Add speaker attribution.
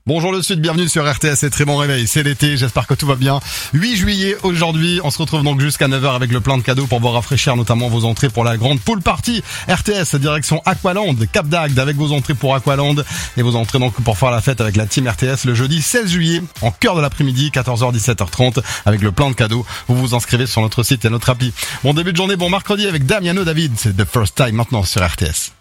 Speaker 1: Bonjour le Sud, bienvenue sur RTS et très bon réveil, c'est l'été, j'espère que tout va bien. 8 juillet aujourd'hui, on se retrouve donc jusqu'à 9h avec le plein de cadeaux pour vous rafraîchir, notamment vos entrées pour la grande pool party RTS direction Aqualand, Cap d'Agde avec vos entrées pour Aqualand et vos entrées donc pour faire la fête avec la team RTS le jeudi 16 juillet en cœur de l'après-midi, 14h-17h30 avec le plein de cadeaux. Vous vous inscrivez sur notre site et notre appli. Bon début de journée, bon mercredi avec Damiano David, c'est The First Time maintenant sur RTS.